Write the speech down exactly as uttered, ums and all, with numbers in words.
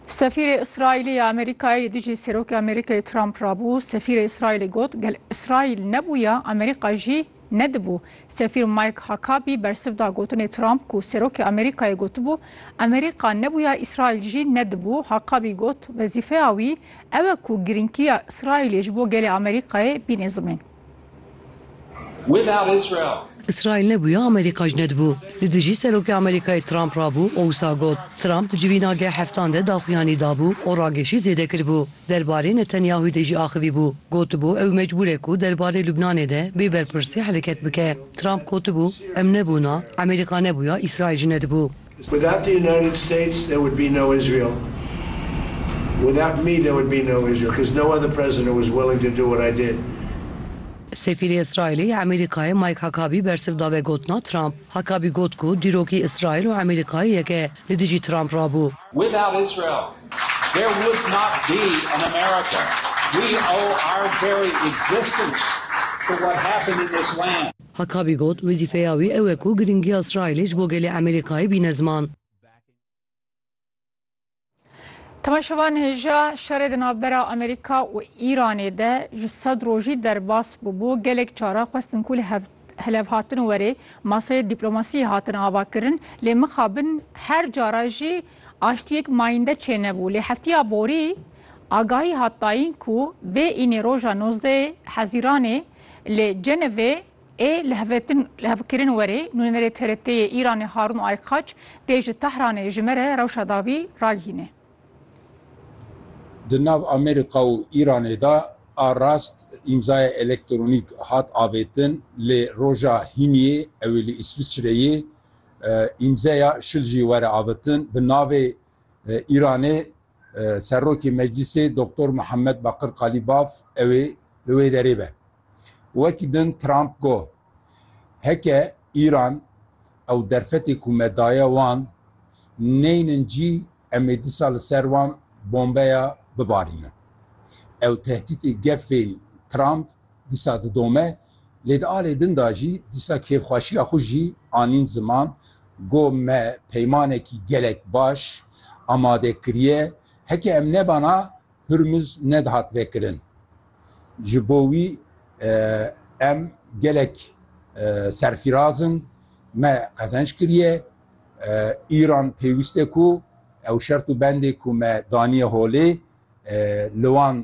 Sefîrê İsraîlê ya Amerîkayê dijî Serokê Amerîkayê Trump rabû, Sefîrê İsraîlê got gel İsraîl nebûya Amerîka jî nedibû. Sefîr Mike Huckabee bersiv da gotinê Trump ku Serokê Amerîkayê gotibû, Amerîka nebûya İsraîl jî nedibû. Huckabee got wezîfeya wî ew e ku girînkiya İsraîlê ji bo gelê Amerîkayê bîne zimên. Without Israel. İsrail nebûye Amerîka jî nedibû. Li dijî Serokê Amerîkayê Trump rabû, û wisa got. Trump di civînageh heftan de daxuyanî dabû û ragêşî zêde kiribû. Derbarê Netanyahû de jî axivî bû. Gotibû ew mecbûr e ku derbarê Lubnanê de bê berpirsî heleket bike. Trump gotibû em nebûna, Amerîka nebûya İsraîl jî nedibû. Without the United States there would be no Israel. Without me there would be no Israel because no other president was willing to do what I did. Sefîrê Îsraîlê Amerîkayê Mike Huckabee bersiv da ve gotina Trump. Huckabee got ku dîrokî İsraîl û Amerîkayê yek e. Li dijî Trump rabû. Without Israel, there would not be an America. We owe our very existence to what happened in this land. Huckabee got wezîfeya wî ew e ku girîngiya İsraîlê ji bo gelê Amerîkayê bîne ziman. Temaşevan hêja şerê di navbera Amerîka û Îranê de ji sed rojî derbas bûbû. Gelek çara xwestin ku li helevhatin werê masayê dîplomasiyê hatin avakirin, lê mixabin her cara jî aştiyek mayînde çênebû. Lê heftiya borî agahî hat dayîn ku vê înê roja nozdehê Hezîranê li Cenevê ê li hevkirin werê nûnerê T R T'yê Îranê Harûn Ayxaç dê ji Tehranê ji me re rewşa dawî ragihîne. Di nav Amerîka û Îranê da arast îmzaya elektronîk hat avêtin lê roja hîniyê ew li İsviçreyê îmzaya şil jî were avêtin bi navê Îranê Serokê Meclisê Doktor Muhammed Bakir Kalibaf ew ê li wê derê be. Wekî din Trump got heke Îran ew derfetê ku me daye wan neynin cî em ê dîsa li ser wan bombeya bibarîne. Ew tehdîtê gefên Trump dîsa didome, lê di alê din da jî dîsa kêfxweşiya xwe jî anîn ziman got me peymanekî gelek baş amade kiriye heke em nebana Hürmüz nedihat vekirin. Ji bo wî em gelek serfirazin me qezenç kiriye. Îran pêwîst e ku ew şert û bendê ku me daniye holê li wan